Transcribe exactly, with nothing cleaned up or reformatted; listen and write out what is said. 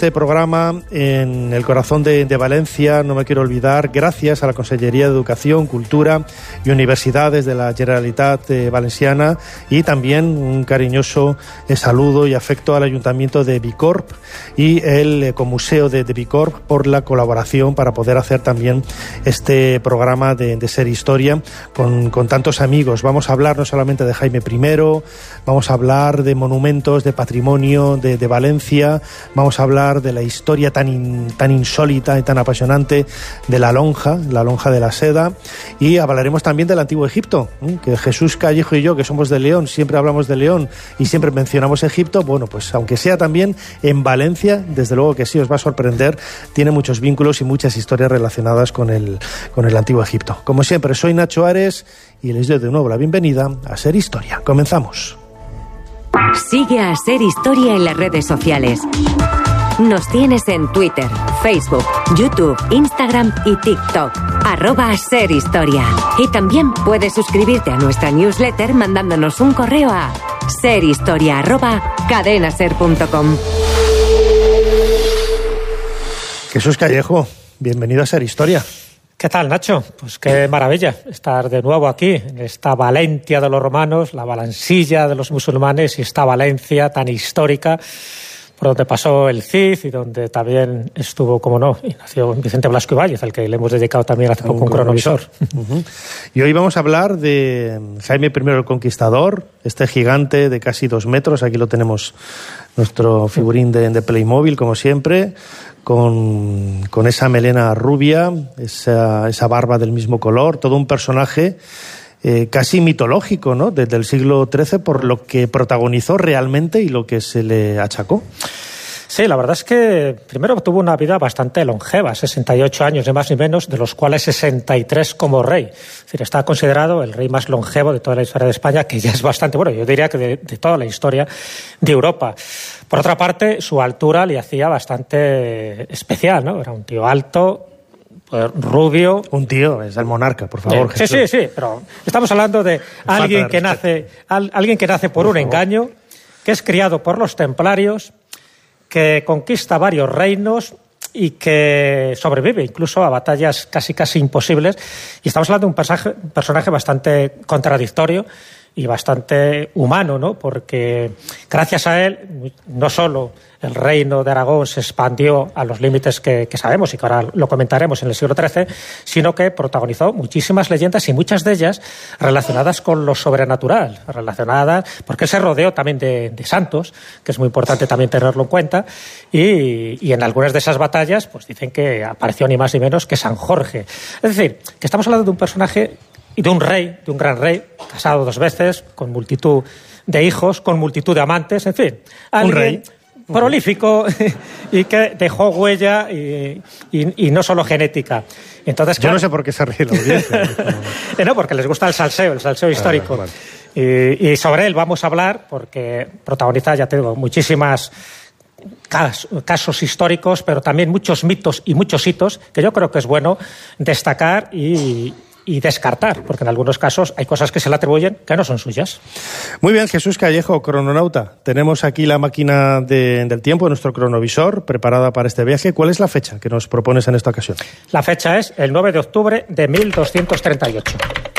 este programa en el corazón de, de Valencia. No me quiero olvidar, gracias a la Consellería de Educación, Cultura y Universidades de la Generalitat eh, Valenciana, y también un cariñoso eh, saludo y afecto al Ayuntamiento de Bicorb y el Ecomuseo de, de Bicorb por la colaboración para poder hacer también este programa de, de Ser Historia con, con tantos amigos. Vamos a hablar no solamente de Jaime primero, vamos a hablar de monumentos, de patrimonio de, de Valencia, vamos a hablar de la historia tan, in, tan insólita y tan apasionante de la lonja, la lonja de la seda, y hablaremos también del Antiguo Egipto, ¿eh? que Jesús Callejo y yo, que somos de León, siempre hablamos de León y siempre mencionamos Egipto. Bueno, pues aunque sea también en Valencia, desde luego que sí os va a sorprender, tiene muchos vínculos y muchas historias relacionadas con el, con el Antiguo Egipto. Como siempre, soy Nacho Ares y les doy de nuevo la bienvenida a Ser Historia. Comenzamos. Sigue a Ser Historia en las redes sociales. Nos tienes en Twitter, Facebook, YouTube, Instagram y TikTok. Arroba Ser Historia. Y también puedes suscribirte a nuestra newsletter mandándonos un correo a serhistoria arroba cadenaser punto com. Jesús Callejo, bienvenido a Ser Historia. ¿Qué tal, Nacho? Pues qué maravilla estar de nuevo aquí, en esta Valencia de los romanos, la Valansilla de los musulmanes, y esta Valencia tan histórica, por donde pasó el Cid y donde también estuvo, como no, y nació Vicente Blasco Ibáñez, al que le hemos dedicado también hace poco un, un cronovisor. Uh-huh. Y hoy vamos a hablar de Jaime primero el Conquistador, este gigante de casi dos metros. Aquí lo tenemos, nuestro figurín de, de Playmobil, como siempre, con, con esa melena rubia, esa, esa barba del mismo color, todo un personaje eh, casi mitológico, ¿no?, desde el siglo trece, por lo que protagonizó realmente y lo que se le achacó. Sí, la verdad es que primero tuvo una vida bastante longeva, sesenta y ocho años, ni más ni menos, de los cuales sesenta y tres como rey. Es decir, está considerado el rey más longevo de toda la historia de España, que ya es bastante, bueno, yo diría que de, de toda la historia de Europa. Por otra parte, su altura le hacía bastante especial, ¿no? Era un tío alto, rubio. Un tío, es el monarca, por favor. Sí, sí, sí, pero estamos hablando de alguien que nace, alguien que nace por un engaño, que es criado por los templarios, que conquista varios reinos y que sobrevive incluso a batallas casi casi imposibles. Y estamos hablando de un personaje, un personaje bastante contradictorio y bastante humano, ¿no? Porque gracias a él, no solo el reino de Aragón se expandió a los límites que, que sabemos y que ahora lo comentaremos en el siglo trece, sino que protagonizó muchísimas leyendas y muchas de ellas relacionadas con lo sobrenatural, relacionadas, porque él se rodeó también de, de santos, que es muy importante también tenerlo en cuenta, y, y en algunas de esas batallas pues dicen que apareció ni más ni menos que San Jorge. Es decir, que estamos hablando de un personaje y de un rey, de un gran rey, casado dos veces, con multitud de hijos, con multitud de amantes, en fin. Un rey prolífico y que dejó huella y, y, y no solo genética. Entonces, yo claro, no sé por qué se ríe la audiencia. No, porque les gusta el salseo, el salseo histórico. Vale, vale. Y, y sobre él vamos a hablar porque protagoniza, ya te digo, muchísimas casos históricos, pero también muchos mitos y muchos hitos que yo creo que es bueno destacar y... y descartar, porque en algunos casos hay cosas que se le atribuyen que no son suyas. Muy bien, Jesús Callejo, crononauta. Tenemos aquí la máquina de, del tiempo, nuestro cronovisor, preparada para este viaje. ¿Cuál es la fecha que nos propones en esta ocasión? La fecha es el nueve de octubre de mil doscientos treinta y ocho.